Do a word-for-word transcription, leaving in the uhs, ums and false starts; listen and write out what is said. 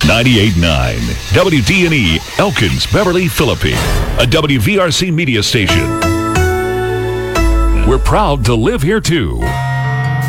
ninety-eight point nine W D N E, Elkins, Beverly, Philippi. A W V R C media station. We're proud to live here, too.